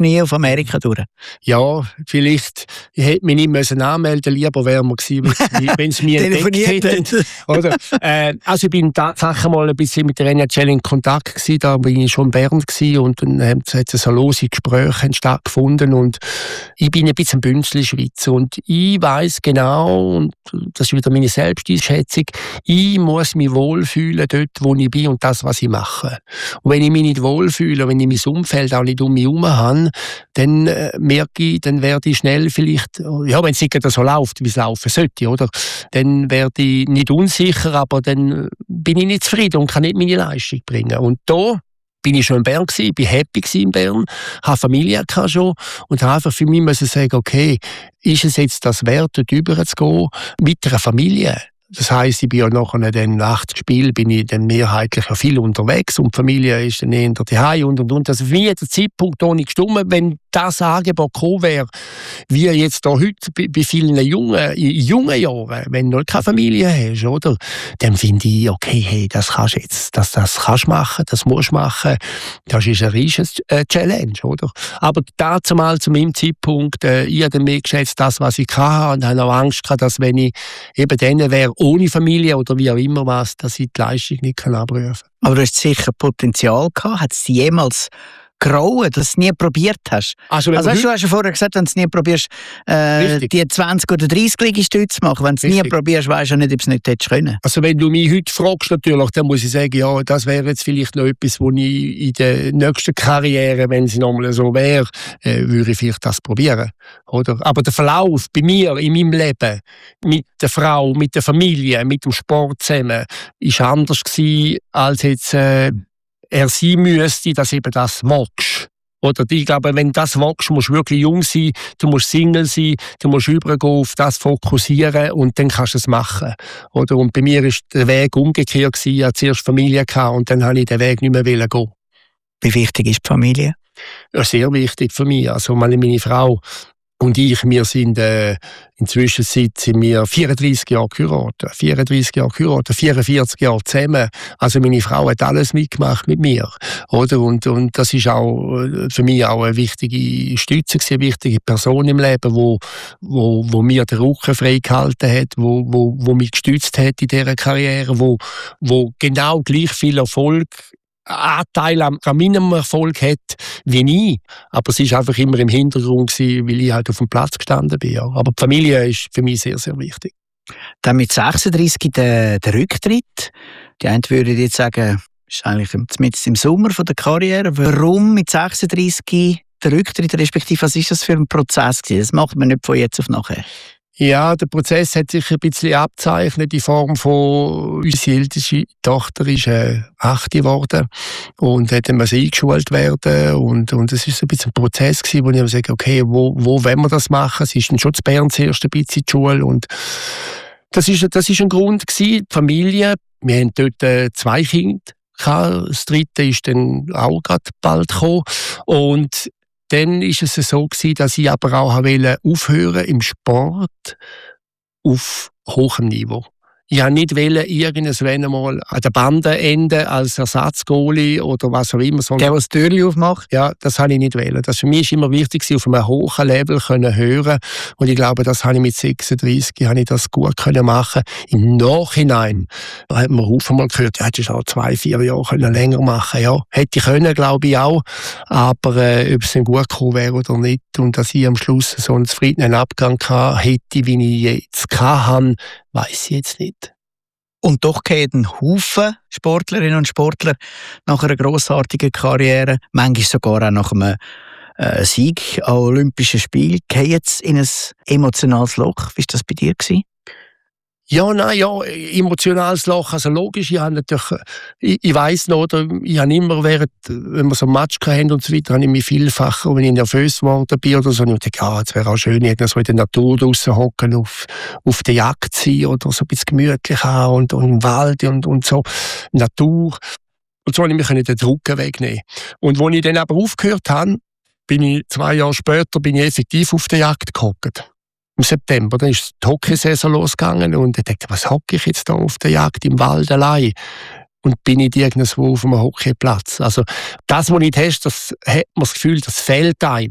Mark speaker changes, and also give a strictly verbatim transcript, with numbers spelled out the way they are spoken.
Speaker 1: nie auf Amerika durch?
Speaker 2: Ja, vielleicht ich hätte mich nicht müssen anmelden, lieber wäre man gewesen, wenn es mir entdeckt hätten. Oder? Äh, also ich bin tatsächlich mal ein bisschen mit der N H L in Kontakt gewesen, da bin ich schon in Bern gewesen und dann hat so lose Gespräche stattgefunden und ich bin ein bisschen Bünzli-Schweizer und ich weiss genau, und das ist wieder meine Selbsteinschätzung, ich muss mich wohlfühlen dort, wo ich bin und das, was ich mache. Und wenn ich mich nicht wohlfühle, wenn ich mein Umfeld auch nicht um mich herum habe, dann äh, merke ich, dann werde ich schnell vielleicht, ja, wenn es nicht so läuft, wie es laufen sollte, oder? Dann werde ich nicht unsicher, aber dann bin ich nicht zufrieden und kann nicht meine Leistung bringen. Und da bin ich schon in Bern gewesen, bin happy in Bern, habe Familie schon und habe einfach für mich müssen sagen, okay, ist es jetzt das wert, dort rüber zu gehen mit einer Familie? Das heisst, ich bin ja nachher dann nach dem Spiel bin ich dann mehrheitlich ja viel unterwegs und die Familie ist dann eher daheim und und und. Also für mich hat der Zeitpunkt auch nicht gestimmt, wenn das Angebot gekommen wäre, wie jetzt da heute bei, bei vielen Jungen, in jungen Jahren, wenn du noch keine Familie hast, oder? Dann finde ich, okay, hey, das kannst du jetzt, das, das kannst du machen, das musst du machen. Das ist eine riesige äh, Challenge, oder? Aber dazu mal zu meinem Zeitpunkt, äh, ich habe mehr geschätzt, das, was ich hatte und habe auch Angst gehabt, dass wenn ich eben dann wäre, ohne Familie oder wie auch immer was, dass ich die Leistung nicht kann abrufen kann.
Speaker 1: Aber du hast sicher Potenzial gehabt. Hat es jemals grauen, dass du es nie probiert hast?
Speaker 2: Also,
Speaker 1: also weißt, du hast ja vorher gesagt, wenn du es nie probierst, äh, die zwanzig oder dreißig Liegestütze zu machen. Wenn du es nie probierst, weisst du nicht, ob du es nicht hättest können.
Speaker 2: Also wenn du mich heute fragst, natürlich, dann muss ich sagen, ja, das wäre jetzt vielleicht noch etwas, wo ich in der nächsten Karriere, wenn sie nochmal so wäre, äh, würde ich vielleicht das probieren. Oder? Aber der Verlauf bei mir, in meinem Leben, mit der Frau, mit der Familie, mit dem Sport zusammen, ist anders gewesen, als jetzt äh, er sein müsste, dass eben das magst. Oder ich glaube, wenn du das magst, musst du wirklich jung sein, du musst Single sein, du musst übergehen, auf das fokussieren und dann kannst du es machen. Oder? Und bei mir war der Weg umgekehrt gewesen. Ich hatte zuerst Familie gehabt und dann wollte ich den Weg nicht mehr gehen.
Speaker 1: Wie wichtig ist die Familie?
Speaker 2: Ja, sehr wichtig für mich. Also meine Frau und ich, wir sind äh, inzwischen sind wir vierunddreißig Jahre geheiratet, vierunddreißig Jahre geheiratet, vierundvierzig Jahre zusammen. Also meine Frau hat alles mitgemacht mit mir, oder? Und und das ist auch für mich auch eine wichtige Stütze, eine wichtige Person im Leben, wo wo wo mir den Rücken frei gehalten hat, wo wo wo mich gestützt hat in dieser Karriere, wo wo genau gleich viel Erfolg Anteil an, an meinem Erfolg hat wie ich. Aber es war einfach immer im Hintergrund gewesen, weil ich halt auf dem Platz gestanden bin. Ja. Aber die Familie ist für mich sehr, sehr wichtig.
Speaker 1: Dann mit sechsunddreißig der, der Rücktritt. Die einen würden jetzt sagen, das ist eigentlich zumindest im Sommer von der Karriere. Warum mit sechsunddreißig der Rücktritt, respektive was ist das für ein Prozess gewesen? Das macht man nicht von jetzt auf nachher.
Speaker 2: Ja, der Prozess hat sich ein bisschen abzeichnet in Form von, unsere älteste Tochter ist äh, acht geworden und hat dann eingeschult werden und und es ist so ein bisschen ein Prozess gewesen, wo ich mir sage, okay, wo wo wollen wir das machen? Sie ist dann schon zu Bern zuerst ein bisschen in die Schule und das ist das ist ein Grund gewesen, die Familie. Wir haben dort äh, zwei Kinder gehabt, das dritte ist dann auch gerade bald gekommen und dann war es so gewesen, dass ich aber auch aufhören im Sport auf hohem Niveau. Ich wollte nicht irgendwann einmal an der Bande enden als Ersatzgoalie oder was auch immer.
Speaker 1: Der, der das Türchen aufmacht?
Speaker 2: Ja, das wollte ich nicht wollen. Das für mich ist immer wichtig, auf einem hohen Level können hören. Und ich glaube, das habe ich mit sechsunddreißig habe ich das gut können machen. Im Nachhinein hat man auch mal gehört, ja, hättest du auch zwei, vier Jahre können länger machen. Ja, hätte ich können, glaube ich auch. Aber äh, ob es dann gut gekommen wäre oder nicht und dass ich am Schluss so einen zufriedenen Abgang hatte, hätte, wie ich jetzt hatte, weiss ich jetzt nicht.
Speaker 1: Und doch gehen ein Haufen Sportlerinnen und Sportler nach einer grossartigen Karriere, manchmal sogar auch nach einem äh, Sieg an Olympischen Spielen, gehen jetzt in ein emotionales Loch. Wie war das bei dir gewesen?
Speaker 2: Ja, nein, ja, emotionales Loch, also logisch, ich habe natürlich, ich, ich weiss noch, oder, ich habe immer während, wenn wir so ein Match hatten und so weiter, habe ich mich vielfach, wenn ich nervös geworden bin oder so, und ich dachte, ja, jetzt wäre auch schön, so in der Natur draussen hocken, auf, auf der Jagd sein oder so ein bisschen gemütlich haben und, und im Wald und, und so, Natur. Und so konnte ich mich den Druck wegnehmen. Und als ich dann aber aufgehört habe, bin ich zwei Jahre später, bin ich effektiv auf der Jagd gehockt. Im September, dann ist die Hockeysaison losgegangen und ich dachte, was hocke ich jetzt da auf der Jagd im Wald allein? Und bin ich irgendwo auf einem Hockeyplatz. Also das, was du nicht hast, das hat man das Gefühl, das fehlt einem.